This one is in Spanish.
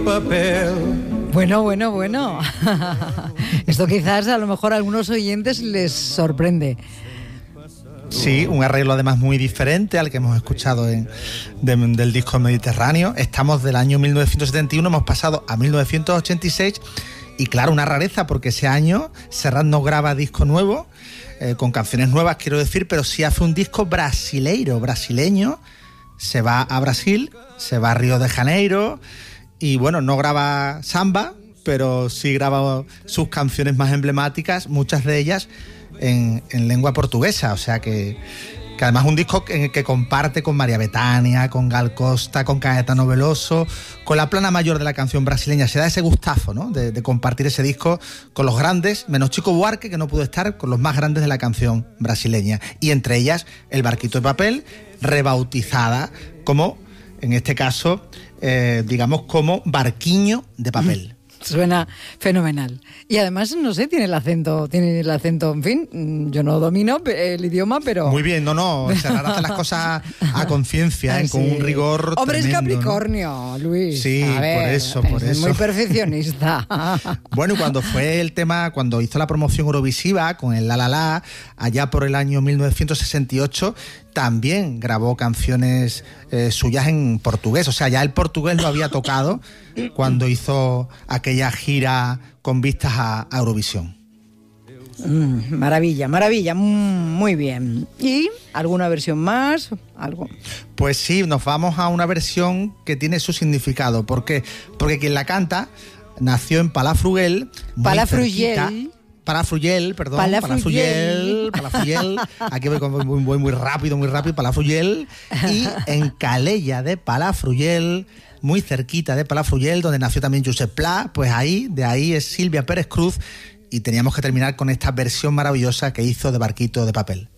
papel. Bueno. Esto quizás a lo mejor a algunos oyentes les sorprende. Sí, un arreglo además muy diferente al que hemos escuchado del disco Mediterráneo. Estamos del año 1971, hemos pasado a 1986 y claro, una rareza porque ese año Serrat no graba disco nuevo, con canciones nuevas quiero decir, pero sí hace un disco brasileño, se va a Brasil, se va a Río de Janeiro y bueno, no graba samba, pero sí graba sus canciones más emblemáticas, muchas de ellas en lengua portuguesa, o sea que además un disco que comparte con María Bethânia, con Gal Costa, con Caetano Veloso, con la plana mayor de la canción brasileña. Se da ese gustazo, ¿no?, de compartir ese disco con los grandes, menos Chico Buarque, que no pudo estar, con los más grandes de la canción brasileña, y entre ellas El Barquito de Papel, rebautizada como, en este caso, digamos como Barquiño de Papel. Suena fenomenal. Y además, no sé, tiene el acento, en fin, yo no domino el idioma, pero... Muy bien, Serrat hace las cosas a conciencia, sí, con un rigor Hombre, tremendo, es Capricornio, ¿no? Luis. Sí, a ver, por eso. Es muy perfeccionista. Bueno, cuando hizo la promoción eurovisiva con el La La La, allá por el año 1968, también grabó canciones suyas en portugués. O sea, ya el portugués lo había tocado cuando hizo aquella gira con vistas a Eurovisión. Maravilla, muy bien. ¿Y alguna versión más? ¿Algo? Pues sí, nos vamos a una versión que tiene su significado. ¿Por qué? Porque quien la canta nació en Palafrugell. Palafrugell. Aquí voy muy rápido. Palafrugell. Y en Calella de Palafrugell, muy cerquita de Palafrugell, donde nació también Josep Pla, pues de ahí es Silvia Pérez Cruz. Y teníamos que terminar con esta versión maravillosa que hizo de Barquito de Papel.